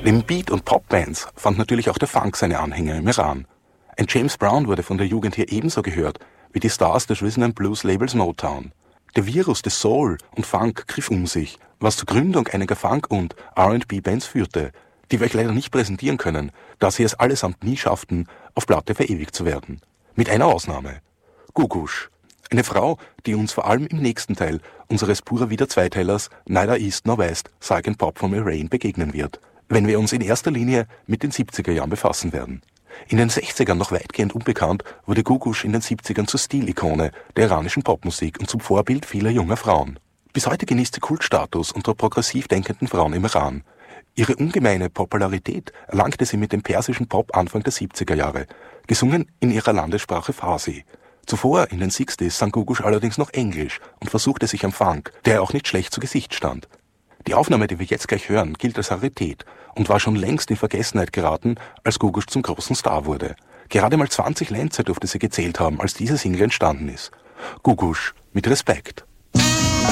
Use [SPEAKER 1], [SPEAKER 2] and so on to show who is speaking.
[SPEAKER 1] Neben Beat- und Popbands fand natürlich auch der Funk seine Anhänger im Iran. Ein James Brown wurde von der Jugend hier ebenso gehört wie die Stars des Rhythm and Blues Labels Motown. Der Virus des Soul und Funk griff um sich, was zur Gründung einiger Funk- und R&B-Bands führte, die wir euch leider nicht präsentieren können, da sie es allesamt nie schafften, auf Platte verewigt zu werden. Mit einer Ausnahme. Gugusch. Eine Frau, die uns vor allem im nächsten Teil unseres Pura Vida Zweiteilers Neither East nor West, Sgt. Pop from Iran begegnen wird, wenn wir uns in erster Linie mit den 70er Jahren befassen werden. In den 60ern noch weitgehend unbekannt, wurde Gugusch in den 70ern zur Stilikone der iranischen Popmusik und zum Vorbild vieler junger Frauen. Bis heute genießt sie Kultstatus unter progressiv denkenden Frauen im Iran. Ihre ungemeine Popularität erlangte sie mit dem persischen Pop Anfang der 70er Jahre, gesungen in ihrer Landessprache Farsi. Zuvor, in den 60s, sang Gugusch allerdings noch Englisch und versuchte sich am Funk, der auch nicht schlecht zu Gesicht stand. Die Aufnahme, die wir jetzt gleich hören, gilt als Rarität und war schon längst in Vergessenheit geraten, als Gugusch zum großen Star wurde. Gerade mal 20 Lenzer durfte sie gezählt haben, als diese Single entstanden ist. Gugusch mit Respekt.